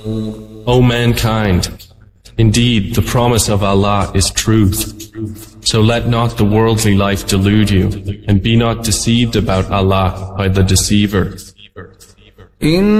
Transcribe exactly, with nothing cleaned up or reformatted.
O mankind, indeed the promise of Allah is truth. So let not the worldly life delude you, and be not deceived about Allah by the deceiver.